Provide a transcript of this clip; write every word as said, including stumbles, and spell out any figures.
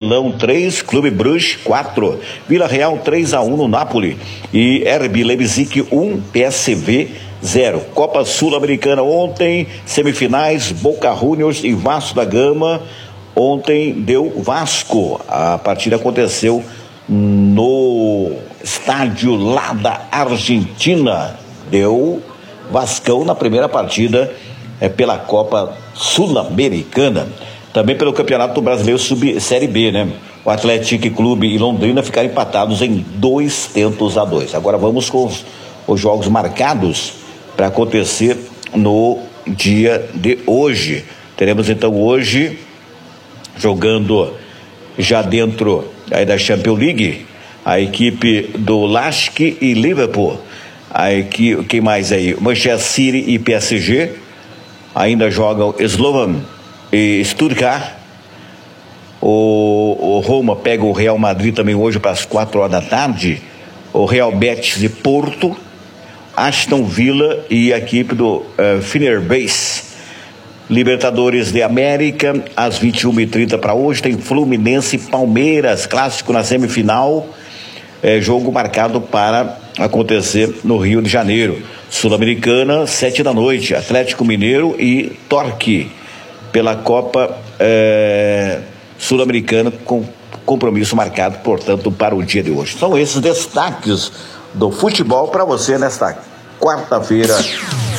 Milão três, Clube Bruges quatro, Vila Real três a um no Napoli e R B Leipzig um, P S V zero. Copa Sul-Americana ontem, semifinais, Boca Juniors e Vasco da Gama. Ontem deu Vasco, a partida aconteceu no estádio lá da Argentina, deu Vascão na primeira partida é, pela Copa Sul-Americana, também pelo Campeonato Brasileiro Sub Série B, né? O Atlético Clube e Londrina ficaram empatados em dois tentos a dois. Agora vamos com os, os jogos marcados para acontecer no dia de hoje. Teremos então hoje, jogando já dentro aí da Champions League, a equipe do Lask e Liverpool. A equipe, quem mais aí? Manchester City e P S G. Ainda jogam Slovan e Stuttgart. O, o Roma pega o Real Madrid também hoje para as quatro horas da tarde. O Real Betis e Porto. Aston Villa e a equipe do uh, Fenerbahçe. Libertadores de América, às vinte e uma e trinta para hoje, tem Fluminense e Palmeiras, clássico na semifinal, é, jogo marcado para acontecer no Rio de Janeiro. Sul-Americana, sete da noite, Atlético Mineiro e Torque, pela Copa é, Sul-Americana, com compromisso marcado, portanto, para o dia de hoje. São esses destaques do futebol para você nesta quarta-feira.